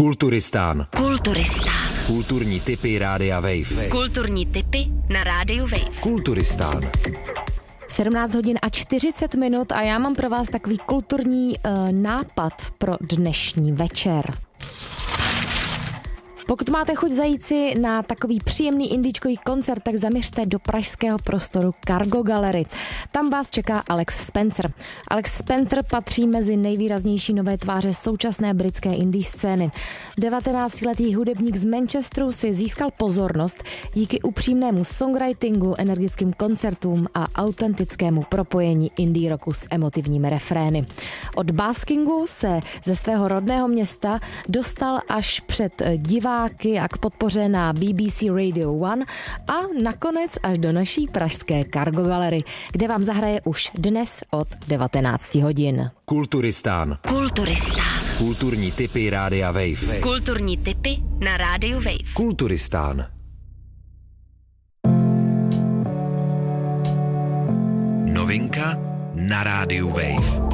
Kulturistán. Kulturistán. Kulturní tipy Rádia Wave. Kulturní tipy na Rádiu Wave. Kulturistán. 17 hodin a 40 minut a já mám pro vás takový kulturní nápad pro dnešní večer. Pokud máte chuť zajít si na takový příjemný indíčkový koncert, tak zaměřte do pražského prostoru Cargo Gallery. Tam vás čeká Alex Spencer. Alex Spencer patří mezi nejvýraznější nové tváře současné britské indie scény. 19letý hudebník z Manchesteru si získal pozornost díky upřímnému songwritingu, energickým koncertům a autentickému propojení indie rocku s emotivními refrény. Od baskingu se ze svého rodného města dostal až před diváky a k podpoře na BBC Radio 1 a nakonec až do naší pražské Cargo Gallery, kde vám zahraje už dnes od 19 hodin. Kulturistán. Kulturistán. Kulturní tipy Rádia Wave. Kulturní tipy na Rádiu Wave. Kulturistán. Novinka na Rádiu Wave.